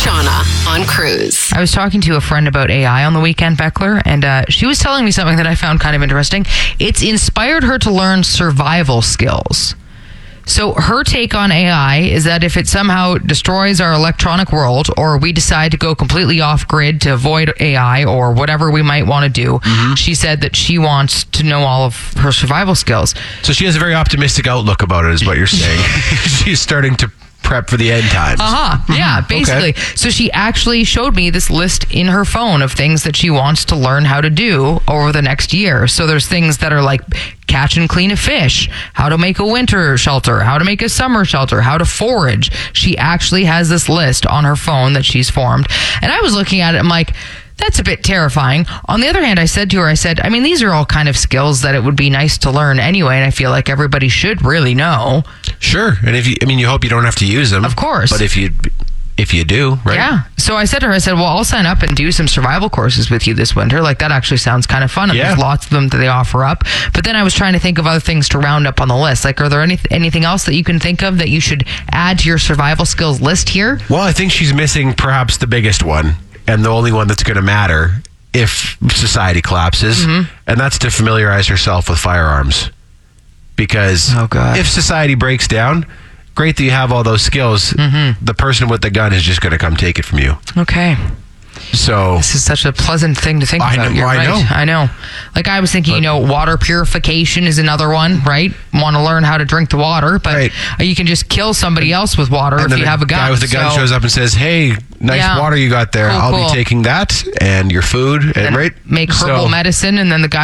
Shauna on Cruise. I was talking to a friend about AI on the weekend, Beckler, and she was telling me something that I found kind of interesting. It's inspired her to learn survival skills. So her take on AI is that if it somehow destroys our electronic world, or we decide to go completely off grid to avoid AI or whatever we might want to do, she said that she wants to know all of her survival skills. So she has a very optimistic outlook about it, is what you're saying. She's starting to prep for the end times. Yeah, basically. Okay. So she actually showed me this list in her phone of things that she wants to learn how to do over the next year. So there's things that are like catch and clean a fish, how to make a winter shelter, how to make a summer shelter, how to forage. She actually has this list on her phone that she's formed. And I was looking at it, I'm like, that's a bit terrifying. On the other hand, I said to her, I mean, these are all kind of skills that it would be nice to learn anyway, and I feel like everybody should really know. Sure. And you hope you don't have to use them. Of course. But if you do, right? Yeah. So I said to her, well, I'll sign up and do some survival courses with you this winter. Like, that actually sounds kind of fun. And there's lots of them that they offer up. But then I was trying to think of other things to round up on the list. Like, are there anything else that you can think of that you should add to your survival skills list here? Well, I think she's missing perhaps the biggest one, and the only one that's going to matter if society collapses, and that's to familiarize herself with firearms. Because if society breaks down, great that you have all those skills. The person with the gun is just going to come take it from you. Okay. So this is such a pleasant thing to think about. I know. Like, I was thinking, water purification is another one, right? Want to learn how to drink the water, but you can just kill somebody else with water if you have a gun. Guy with a gun shows up and says, "Hey, nice water you got there. I'll be taking that and your food and make herbal medicine." And then the guy